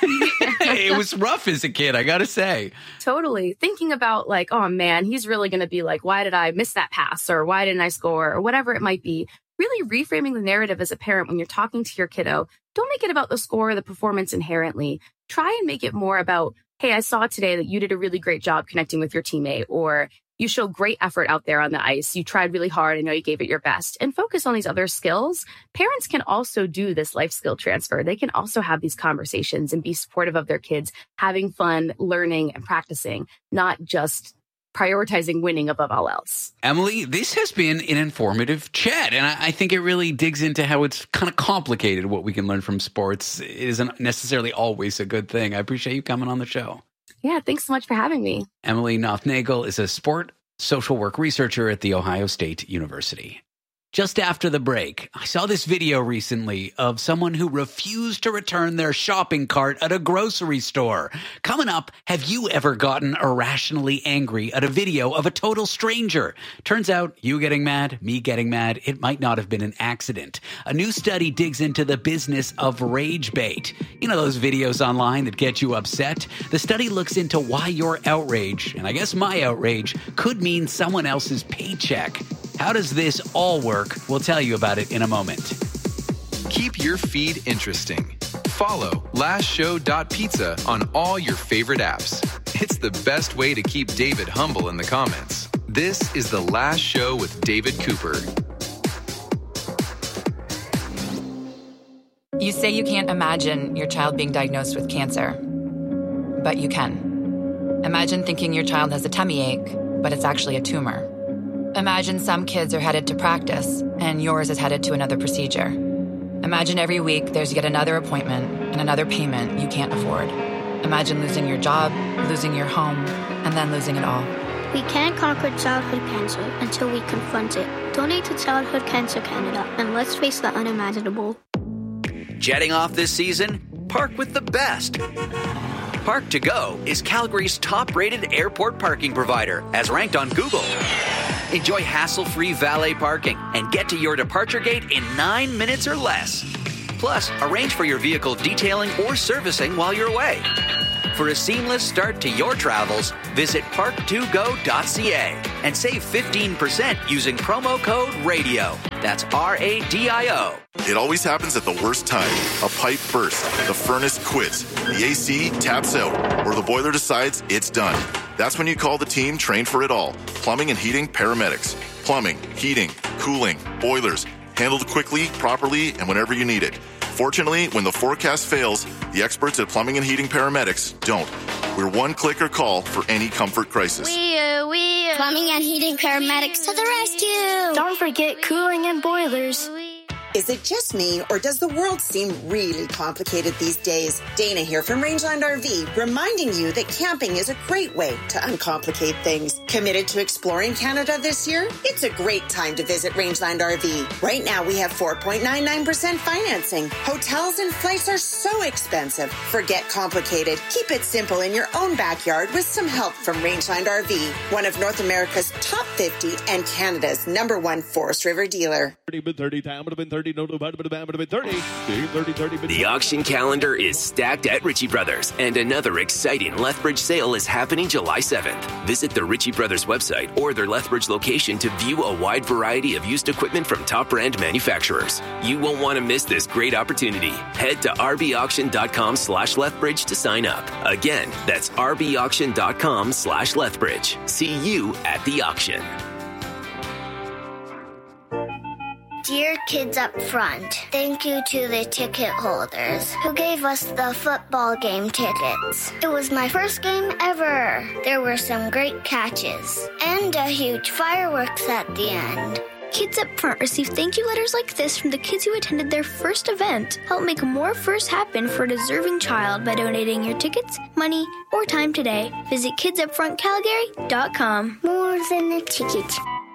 It was rough as a kid, I got to say. Totally. Thinking about like, oh man, he's really going to be like, why did I miss that pass? Or why didn't I score? Or whatever it might be. Really reframing the narrative as a parent when you're talking to your kiddo. Don't make it about the score or the performance inherently. Try and make it more about, hey, I saw today that you did a really great job connecting with your teammate, or you show great effort out there on the ice. You tried really hard. I know you gave it your best. And focus on these other skills. Parents can also do this life skill transfer. They can also have these conversations and be supportive of their kids, having fun, learning and practicing, not just prioritizing winning above all else. Emily, this has been an informative chat, and I, I think it really digs into how it's kind of complicated what we can learn from sports. It isn't necessarily always a good thing. I appreciate you coming on the show. Yeah, thanks so much for having me. Emily Knopf-Nagel is a sport social work researcher at The Ohio State University. Just after the break, I saw this video recently of someone who refused to return their shopping cart at a grocery store. Coming up, have you ever gotten irrationally angry at a video of a total stranger? Turns out, you getting mad, me getting mad, it might not have been an accident. A new study digs into the business of rage bait. You know those videos online that get you upset? The study looks into why your outrage, and I guess my outrage, could mean someone else's paycheck. How does this all work? We'll tell you about it in a moment. Keep your feed interesting. Follow last show dot pizza on all your favorite apps. It's the best way to keep David humble in the comments. This is The Last Show with David Cooper. You say you can't imagine your child being diagnosed with cancer, but you can. Imagine thinking your child has a tummy ache, but it's actually a tumor. Imagine some kids are headed to practice, and yours is headed to another procedure. Imagine every week there's yet another appointment and another payment you can't afford. Imagine losing your job, losing your home, and then losing it all. We can't conquer childhood cancer until we confront it. Donate to Childhood Cancer Canada, and let's face the unimaginable. Jetting off this season? Park with the best. Park to Go is Calgary's top-rated airport parking provider, as ranked on Google. Enjoy hassle-free valet parking and get to your departure gate in nine minutes or less. Plus, arrange for your vehicle detailing or servicing while you're away. For a seamless start to your travels, visit park to go dot c a and save fifteen percent using promo code RADIO. That's R A D I O. It always happens at the worst time. A pipe bursts, the furnace quits, the A C taps out, or the boiler decides it's done. That's when you call the team trained for it all. Plumbing and heating paramedics. Plumbing, heating, cooling, boilers. Handled quickly, properly, and whenever you need it. Fortunately, when the forecast fails, the experts at Plumbing and Heating Paramedics don't. We're one click or call for any comfort crisis. We, uh, we, uh, Plumbing and Heating Paramedics to the rescue! Don't forget cooling and boilers. Is it just me, or does the world seem really complicated these days? Dana here from Rangeland R V, reminding you that camping is a great way to uncomplicate things. Committed to exploring Canada this year? It's a great time to visit Rangeland R V. Right now, we have four point nine nine percent financing. Hotels and flights are so expensive. Forget complicated. Keep it simple in your own backyard with some help from Rangeland R V, one of North America's top fifty and Canada's number one Forest River dealer. The auction calendar is stacked at Ritchie Brothers, and another exciting Lethbridge sale is happening July seventh. Visit the Ritchie Brothers website or their Lethbridge location to view a wide variety of used equipment from top brand manufacturers. You won't want to miss this great opportunity. Head to r b auction dot com slash Lethbridge to sign up. Again, that's r b auction dot com slash Lethbridge. See you at the auction. Dear kids up front, thank you to the ticket holders who gave us the football game tickets. It was my first game ever. There were some great catches and a huge fireworks at the end. Kids up front receive thank you letters like this from the kids who attended their first event. Help make more firsts happen for a deserving child by donating your tickets, money, or time today. Visit kids up front calgary dot com. More than a ticket.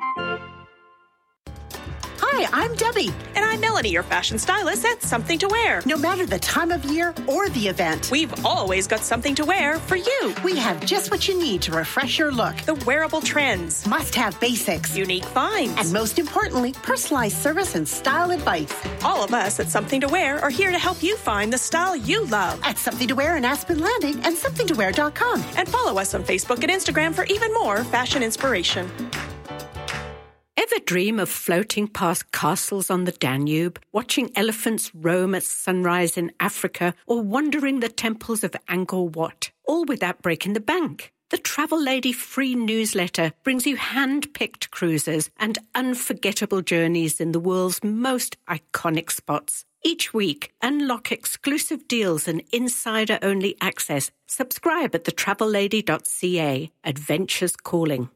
Hi, I'm Debbie. And I'm Melanie, your fashion stylist at Something to Wear. No matter the time of year or the event, we've always got something to wear for you. We have just what you need to refresh your look. The wearable trends. Must-have basics. Unique finds. And most importantly, personalized service and style advice. All of us at Something to Wear are here to help you find the style you love. At Something to Wear in Aspen Landing and something to wear dot com. And follow us on Facebook and Instagram for even more fashion inspiration. Ever dream of floating past castles on the Danube, watching elephants roam at sunrise in Africa, or wandering the temples of Angkor Wat, all without breaking the bank? The Travel Lady free newsletter brings you hand-picked cruises and unforgettable journeys in the world's most iconic spots. Each week, unlock exclusive deals and insider-only access. Subscribe at the travel lady dot c a. Adventures calling.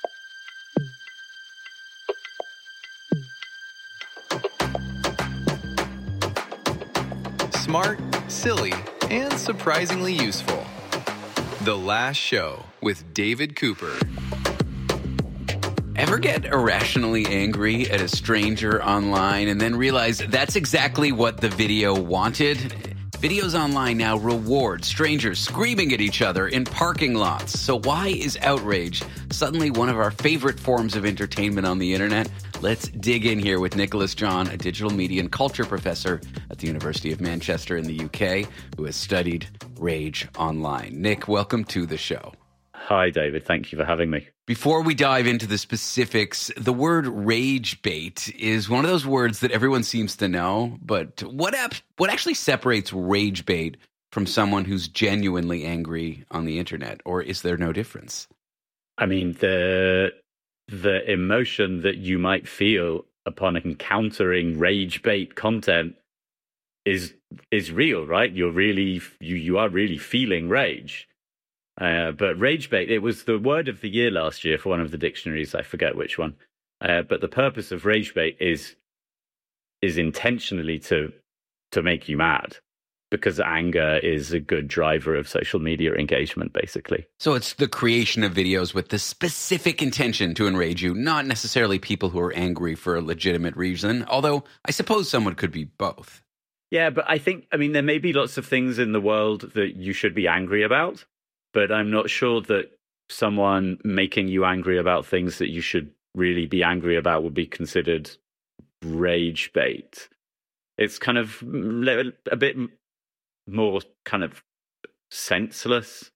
Smart, silly, and surprisingly useful. The Last Show with David Cooper. Ever get irrationally angry at a stranger online and then realize that's exactly what the video wanted? Videos online now reward strangers screaming at each other in parking lots. So why is outrage suddenly one of our favorite forms of entertainment on the internet? Let's dig in here with Nicholas John, a digital media and culture professor at the University of Manchester in the U K, who has studied rage online. Nick, welcome to the show. Hi, David. Thank you for having me. Before we dive into the specifics, the word rage bait is one of those words that everyone seems to know. But what ap- what actually separates rage bait from someone who's genuinely angry on the internet? Or is there no difference? I mean, the the emotion that you might feel upon encountering rage bait content is is real, right? You're really you you are really feeling rage. Uh, but rage bait, it was the word of the year last year for one of the dictionaries. I forget which one. Uh, but the purpose of rage bait is is intentionally to to make you mad, because anger is a good driver of social media engagement, basically. So it's the creation of videos with the specific intention to enrage you, not necessarily people who are angry for a legitimate reason, although I suppose someone could be both. Yeah, but I think, I mean, there may be lots of things in the world that you should be angry about, but I'm not sure that someone making you angry about things that you should really be angry about would be considered rage bait. It's kind of a bit more kind of senseless.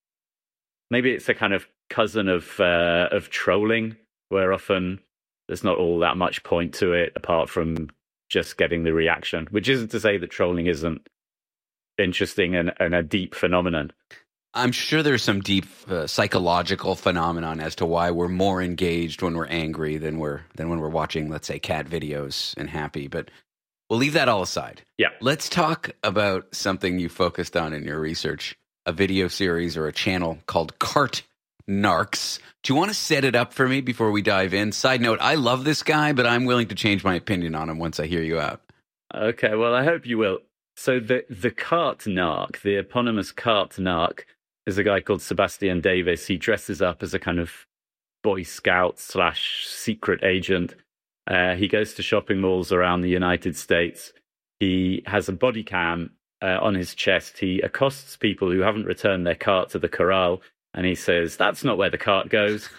Maybe it's a kind of cousin of uh, of trolling, where often there's not all that much point to it apart from just getting the reaction, which isn't to say that trolling isn't interesting and, and a deep phenomenon. I'm sure there's some deep uh, psychological phenomenon as to why we're more engaged when we're angry than we're than when we're watching, let's say, cat videos and happy. But we'll leave that all aside. Yeah. Let's talk about something you focused on in your research, a video series or a channel called Cart Narcs. Do you want to set it up for me before we dive in? Side note, I love this guy, but I'm willing to change my opinion on him once I hear you out. Okay, well, I hope you will. So the, the Cart Narc, the eponymous Cart Narc, is a guy called Sebastian Davis. He dresses up as a kind of Boy Scout slash secret agent. Uh, he goes to shopping malls around the United States. He has a body cam uh, on his chest. He accosts people who haven't returned their cart to the corral, and he says, "That's not where the cart goes."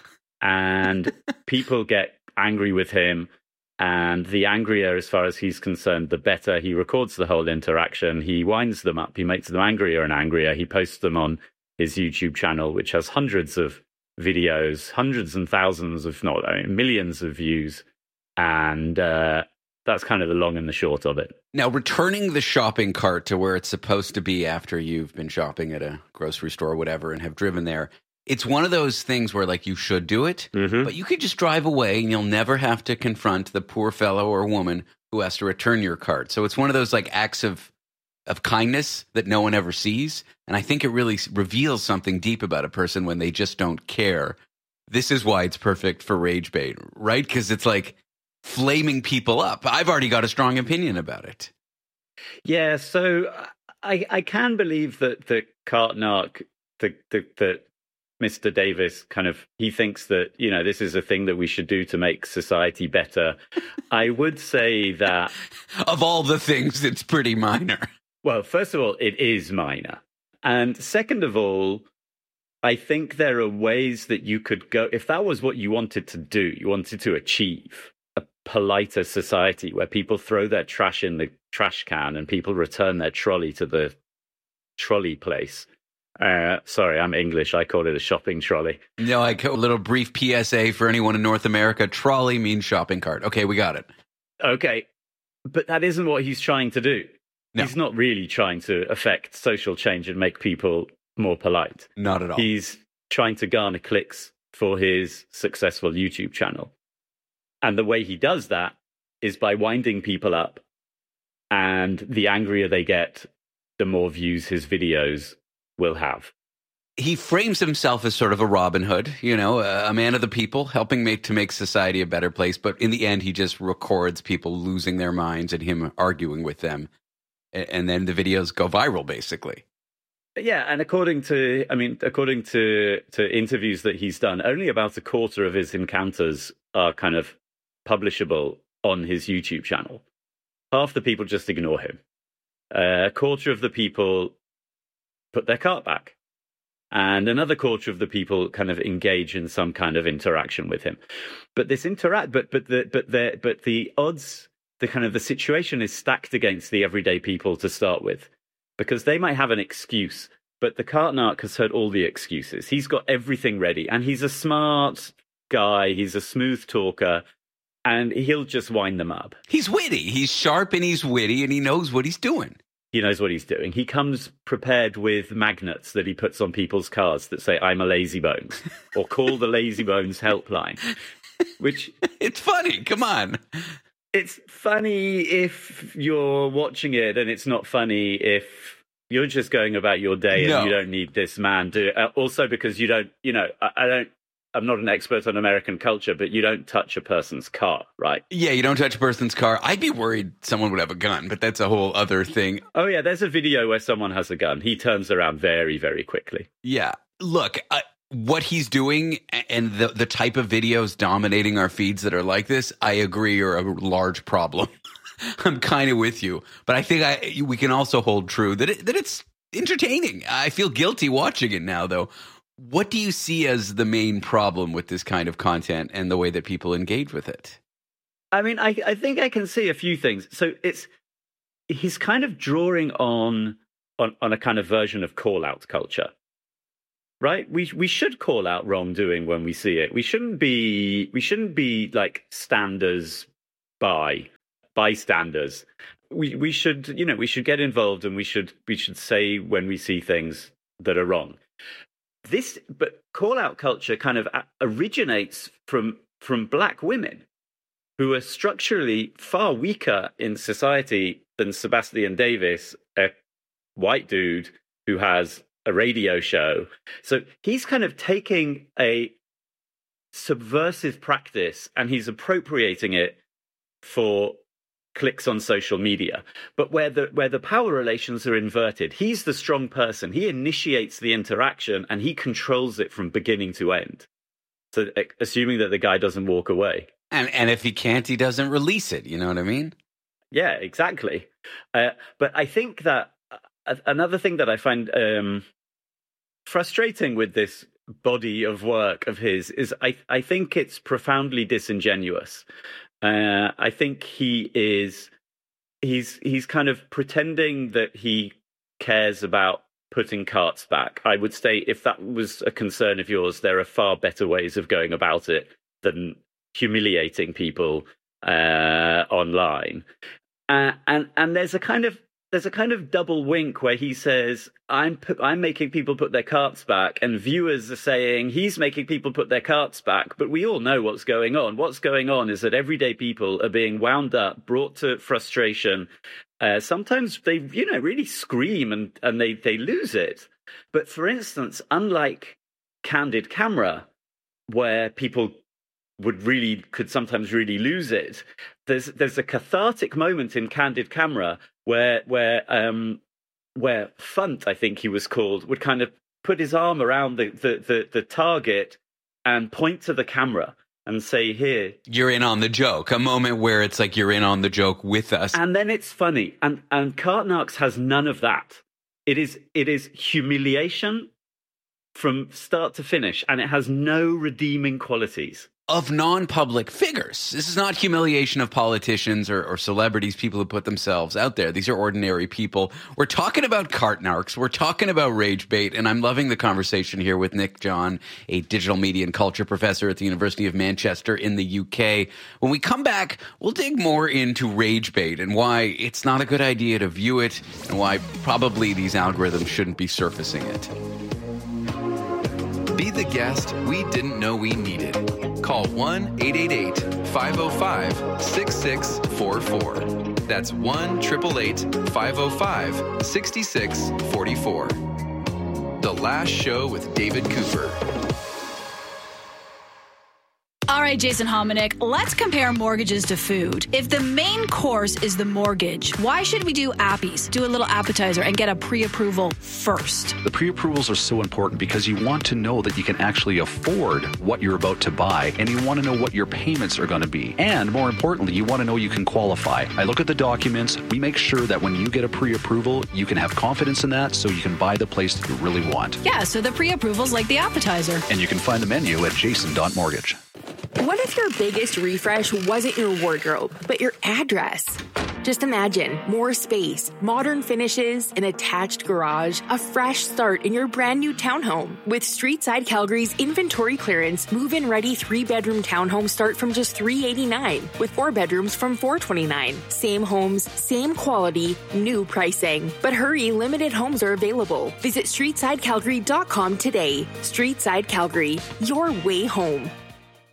And people get angry with him. And the angrier, as far as he's concerned, the better. He records the whole interaction. He winds them up. He makes them angrier and angrier. He posts them on his YouTube channel, which has hundreds of videos, hundreds and thousands, if not I mean, millions of views. And uh, that's kind of the long and the short of it. Now, returning the shopping cart to where it's supposed to be after you've been shopping at a grocery store or whatever and have driven there, it's one of those things where, like, you should do it, mm-hmm. but you could just drive away and you'll never have to confront the poor fellow or woman who has to return your cart. So it's one of those, like, acts of of kindness that no one ever sees. And I think it really reveals something deep about a person when they just don't care. This is why it's perfect for rage bait, right? Because it's like flaming people up. I've already got a strong opinion about it. Yeah, so I I can believe that the Cart Narc, the, the, the Mister Davis kind of, he thinks that, you know, this is a thing that we should do to make society better. I would say that of all the things, it's pretty minor. Well, first of all, it is minor. And second of all, I think there are ways that you could go, if that was what you wanted to do, you wanted to achieve a politer society where people throw their trash in the trash can and people return their trolley to the trolley place. Uh, sorry, I'm English. I call it a shopping trolley. No, I got a little brief P S A for anyone in North America. Trolley means shopping cart. Okay, we got it. Okay, but that isn't what he's trying to do. No. He's not really trying to affect social change and make people more polite. Not at all. He's trying to garner clicks for his successful YouTube channel. And the way he does that is by winding people up. And the angrier they get, the more views his videos will have. He frames himself as sort of a Robin Hood, you know, a man of the people, helping make to make society a better place. But in the end, he just records people losing their minds and him arguing with them. And then the videos go viral, basically. Yeah, and according to, I mean, according to, to interviews that he's done, only about a quarter of his encounters are kind of publishable on his YouTube channel. Half the people just ignore him. Uh, a quarter of the people put their cart back. And another quarter of the people kind of engage in some kind of interaction with him. But this interact, but but the but the but the odds. The kind of the situation is stacked against the everyday people to start with, because they might have an excuse, but the Cart Narc has heard all the excuses. He's got everything ready, and he's a smart guy. He's a smooth talker, and he'll just wind them up. He's witty. He's sharp and he's witty, and he knows what he's doing. He knows what he's doing. He comes prepared with magnets that he puts on people's cars that say, "I'm a lazy bones," or "Call the Lazy Bones helpline," which it's funny. Come on. it's funny if you're watching it, and it's not funny if you're just going about your day and no. you don't need this man to. Uh, also, because you don't, you know, I, I don't. I'm not an expert on American culture, but you don't touch a person's car, right? Yeah, you don't touch a person's car. I'd be worried someone would have a gun, but that's a whole other thing. Oh, yeah, there's a video where someone has a gun. He turns around very, very quickly. Yeah. Look, uh, what he's doing and the, the type of videos dominating our feeds that are like this, I agree are a large problem. I'm kind of with you. But I think I we can also hold true that it, that it's entertaining. I feel guilty watching it now, though. What do you see as the main problem with this kind of content and the way that people engage with it? I mean, I, I think I can see a few things. So it's he's kind of drawing on on, on a kind of version of call-out culture, right? We we should call out wrongdoing when we see it. We shouldn't be we shouldn't be like standers by bystanders. We we should you know we should get involved, and we should we should say when we see things that are wrong. This, but call-out culture kind of originates from from black women who are structurally far weaker in society than Sebastian Davis, a white dude who has a radio show. So he's kind of taking a subversive practice and he's appropriating it for clicks on social media. But where the where the power relations are inverted, he's the strong person. He initiates the interaction and he controls it from beginning to end. So assuming that the guy doesn't walk away. And and if he can't, he doesn't release it. You know what I mean? Yeah, exactly. Uh, but I think that uh, another thing that I find um, frustrating with this body of work of his is I, I think it's profoundly disingenuous. Uh, I think he is he's he's kind of pretending that he cares about putting carts back. I would say if that was a concern of yours, there are far better ways of going about it than humiliating people uh, online. Uh, and and there's a kind of there's a kind of double wink where he says, I'm pu- I'm making people put their carts back, and viewers are saying he's making people put their carts back. But we all know what's going on. What's going on is that everyday people are being wound up, brought to frustration. Uh, sometimes they, you know, really scream and, and they, they lose it. But for instance, unlike Candid Camera, where people would really could sometimes really lose it, there's there's a cathartic moment in Candid Camera where where um where Funt, I think he was called, would kind of put his arm around the the the, the target and point to the camera and say, here, you're in on the joke. A moment where it's like you're in on the joke with us. And then it's funny. And and Cartnarks has none of that. It is it is humiliation from start to finish, and it has no redeeming qualities. Of non-public figures. This is not humiliation of politicians or, or celebrities, people who put themselves out there. These are ordinary people. We're talking about Cartnarks. We're talking about rage bait, and I'm loving the conversation here with Nick John, a digital media and culture professor at the University of Manchester in the U K. When we come back, we'll dig more into rage bait and why it's not a good idea to view it and why probably these algorithms shouldn't be surfacing it. Be the guest we didn't know we needed. Call one eight eight eight, five oh five, six six four four. That's one eight eight eight, five oh five, six six four four. The Last Show with David Cooper. All right, Jason Hominick, let's compare mortgages to food. If the main course is the mortgage, why should we do appies, do a little appetizer, and get a pre-approval first? The pre-approvals are so important because you want to know that you can actually afford what you're about to buy, and you want to know what your payments are going to be. And more importantly, you want to know you can qualify. I look at the documents. We make sure that when you get a pre-approval, you can have confidence in that so you can buy the place that you really want. Yeah, so the pre-approval's like the appetizer. And you can find the menu at jason dot mortgage. What if your biggest refresh wasn't your wardrobe, but your address? Just imagine more space, modern finishes, an attached garage, a fresh start in your brand new townhome. With Streetside Calgary's inventory clearance, move-in ready three-bedroom townhomes start from just three hundred eighty-nine dollars, with four bedrooms from four hundred twenty-nine dollars. Same homes, same quality, new pricing. But hurry, limited homes are available. Visit streetside calgary dot com today. Streetside Calgary, your way home.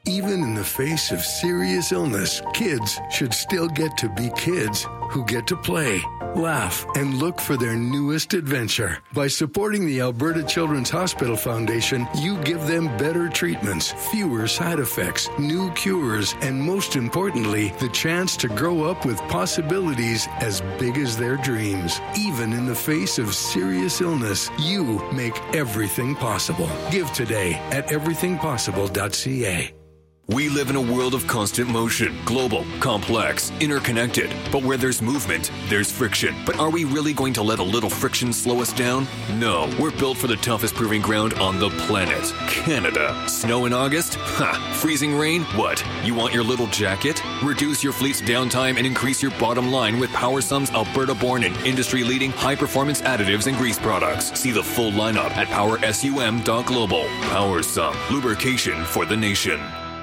Even in the face of serious illness, kids should still get to be kids who get to play, laugh, and look for their newest adventure. By supporting the Alberta Children's Hospital Foundation, you give them better treatments, fewer side effects, new cures, and most importantly, the chance to grow up with possibilities as big as their dreams. Even in the face of serious illness, you make everything possible. Give today at everything possible dot c a. We live in a world of constant motion, global, complex, interconnected. But where there's movement, there's friction. But are we really going to let a little friction slow us down? No, we're built for the toughest proving ground on the planet, Canada. Snow in August? Ha! Freezing rain? What? You want your little jacket? Reduce your fleet's downtime and increase your bottom line with PowerSum's Alberta-born and industry-leading high-performance additives and grease products. See the full lineup at power sum dot global. PowerSum, lubrication for the nation.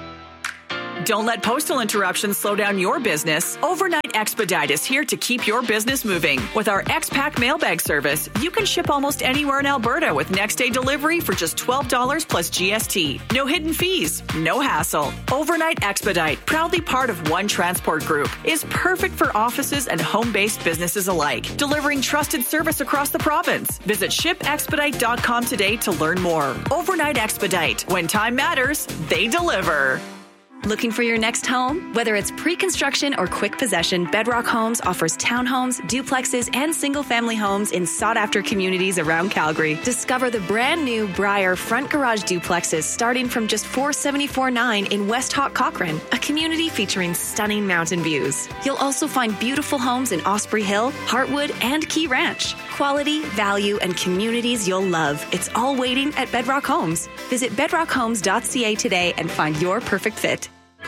Don't let postal interruptions slow down your business. Overnight Expedite is here to keep your business moving. With our X-Pack mailbag service, you can ship almost anywhere in Alberta with next-day delivery for just twelve dollars plus G S T. No hidden fees, no hassle. Overnight Expedite, proudly part of One Transport Group, is perfect for offices and home-based businesses alike, delivering trusted service across the province. Visit ship expedite dot com today to learn more. Overnight Expedite. When time matters, they deliver. Looking for your next home? Whether it's pre-construction or quick possession, Bedrock Homes offers townhomes, duplexes, and single-family homes in sought-after communities around Calgary. Discover the brand-new Briar front garage duplexes starting from just four hundred seventy-four dollars and ninety-nine cents in West Hawk Cochrane, a community featuring stunning mountain views. You'll also find beautiful homes in Osprey Hill, Heartwood, and Key Ranch. Quality, value, and communities you'll love. It's all waiting at Bedrock Homes. Visit bedrock homes dot c a today and find your perfect fit.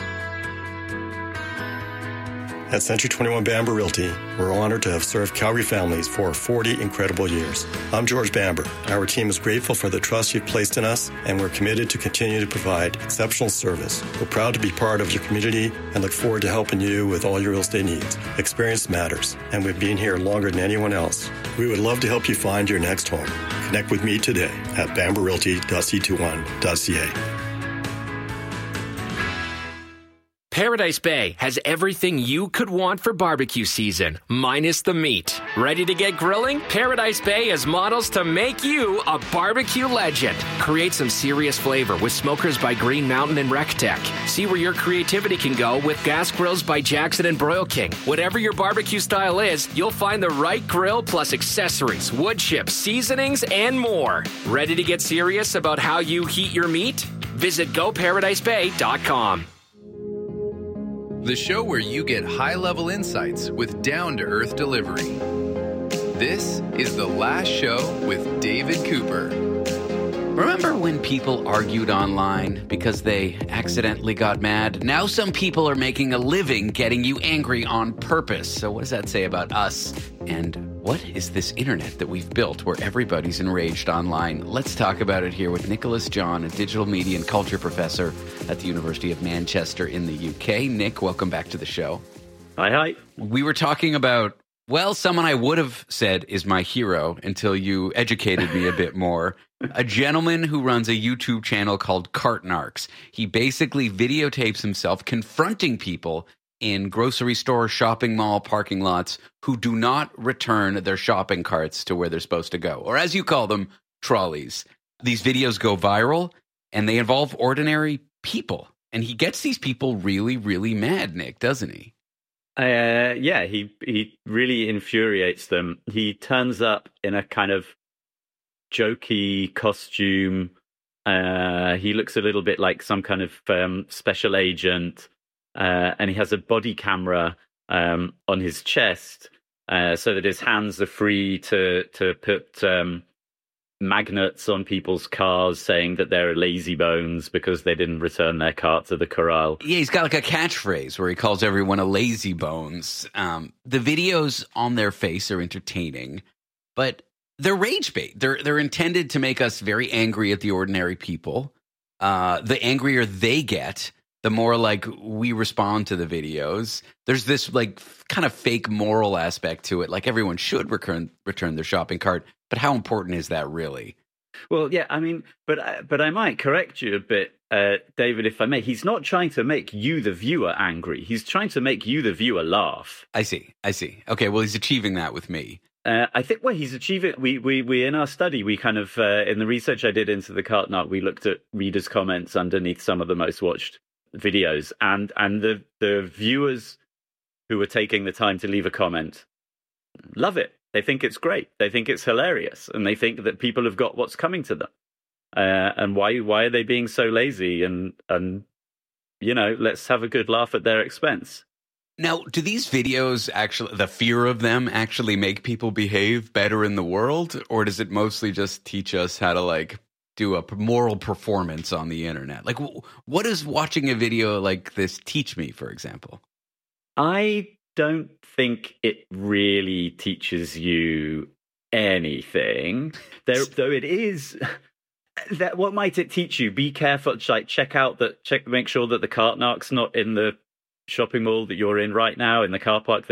At Century twenty-one Bamber Realty, we're honored to have served Calgary families for forty incredible years. I'm George Bamber. Our team is grateful for the trust you've placed in us, and we're committed to continue to provide exceptional service. We're proud to be part of your community and look forward to helping you with all your real estate needs. Experience matters, and we've been here longer than anyone else. We would love to help you find your next home. Connect with me today at bamber realty dot c twenty-one dot c a. Paradise Bay has everything you could want for barbecue season, minus the meat. Ready to get grilling? Paradise Bay has models to make you a barbecue legend. Create some serious flavor with smokers by Green Mountain and RecTech. See where your creativity can go with gas grills by Jackson and Broil King. Whatever your barbecue style is, you'll find the right grill plus accessories, wood chips, seasonings, and more. Ready to get serious about how you heat your meat? Visit go paradise bay dot com. The show where you get high-level insights with down-to-earth delivery. This is The Last Show with David Cooper. Remember when people argued online because they accidentally got mad? Now some people are making a living getting you angry on purpose. So what does that say about us? And what is this internet that we've built where everybody's enraged online? Let's talk about it here with Nicholas John, a digital media and culture professor at the University of Manchester in the U K. Nick, welcome back to the show. Hi, hi. We were talking about, well, someone I would have said is my hero until you educated me a bit more. A gentleman who runs a YouTube channel called Cartnarks. He basically videotapes himself confronting people in grocery store, shopping mall, parking lots who do not return their shopping carts to where they're supposed to go, or as you call them, trolleys. These videos go viral, and they involve ordinary people. And he gets these people really, really mad, Nick, doesn't he? Uh, yeah, he he really infuriates them. He turns up in a kind of jokey costume. Uh, he looks a little bit like some kind of um, special agent. Uh, and he has a body camera um, on his chest uh, so that his hands are free to to put um, magnets on people's cars saying that they're lazy bones because they didn't return their cart to the corral. Yeah, he's got like a catchphrase where he calls everyone a lazy bones. Um, the videos on their face are entertaining, but they're rage bait. They're, they're intended to make us very angry at the ordinary people. Uh, the angrier they get, the more like we respond to the videos. There's this like kind of fake moral aspect to it. Like everyone should return return their shopping cart, but how important is that really? Well, yeah, I mean, but I, but I might correct you a bit uh, David, if I may, he's not trying to make you, the viewer, angry. He's trying to make you, the viewer, laugh. I see. I see. Okay, well, he's achieving that with me. Uh, I think, well, he's achieving. We, we, we in our study, we kind of, uh, in the research I did into the Cartnark, we looked at readers' comments underneath some of the most watched videos, and and the the viewers who were taking the time to leave a comment love it. They think it's great. They think it's hilarious, and they think that people have got what's coming to them. Uh, and why why are they being so lazy? And and you know, let's have a good laugh at their expense. Now, do these videos actually, the fear of them actually make people behave better in the world? Or does it mostly just teach us how to, like, do a moral performance on the internet? Like, what does watching a video like this teach me, for example? I don't think it really teaches you anything. There, though it is... That, what might it teach you? Be careful. Like, check out that. Check. Make sure that the Cartnark's not in the shopping mall that you're in right now, in the car park